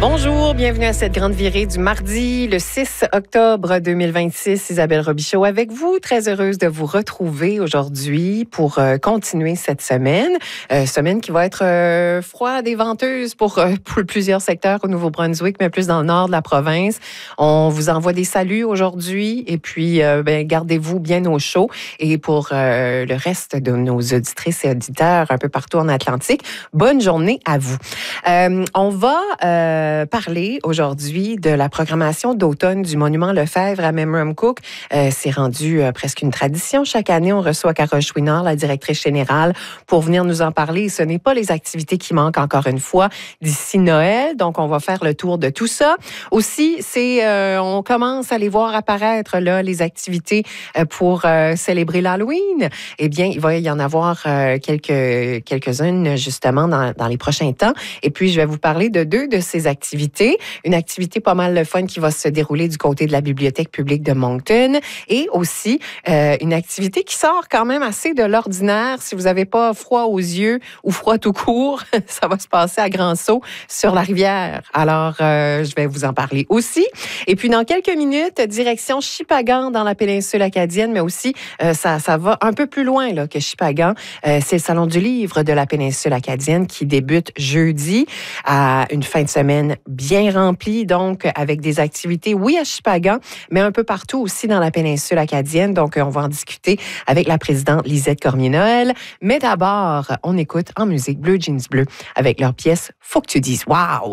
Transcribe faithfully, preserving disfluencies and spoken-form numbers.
Bonjour, bienvenue à cette grande virée du mardi, le six octobre deux mille vingt-six. Isabelle Robichaud avec vous. Très heureuse de vous retrouver aujourd'hui pour euh, continuer cette semaine. Euh, semaine qui va être euh, froide et venteuse pour, euh, pour plusieurs secteurs au Nouveau-Brunswick, mais plus dans le nord de la province. On vous envoie des saluts aujourd'hui et puis euh, ben, gardez-vous bien au chaud. Et pour euh, le reste de nos auditrices et auditeurs un peu partout en Atlantique, bonne journée à vous. Euh, on va... Euh, parler aujourd'hui de la programmation d'automne du Monument Lefebvre à Memramcook. Euh, c'est rendu euh, presque une tradition. Chaque année, on reçoit Carole Chouinard, la directrice générale, pour venir nous en parler. Ce n'est pas les activités qui manquent encore une fois d'ici Noël. Donc, on va faire le tour de tout ça. Aussi, c'est euh, on commence à les voir apparaître là les activités euh, pour euh, célébrer l'Halloween. Eh bien, il va y en avoir euh, quelques quelques-unes justement dans, dans les prochains temps. Et puis, je vais vous parler de deux de ces activités. Activité. Une activité pas mal le fun qui va se dérouler du côté de la Bibliothèque publique de Moncton et aussi euh, une activité qui sort quand même assez de l'ordinaire. Si vous n'avez pas froid aux yeux ou froid tout court, ça va se passer à Grand-Sault sur la rivière. Alors, euh, je vais vous en parler aussi. Et puis, dans quelques minutes, direction Shippagan dans la péninsule acadienne, mais aussi, euh, ça, ça va un peu plus loin là, que Shippagan. Euh, c'est le Salon du livre de la péninsule acadienne qui débute jeudi à une fin de semaine bien rempli, donc avec des activités, oui, à Shippagan, mais un peu partout aussi dans la péninsule acadienne. Donc, on va en discuter avec la présidente Lisette Cormier-Noël. Mais d'abord, on écoute en musique Bleu Jeans Bleu avec leur pièce « Faut que tu dises wow ».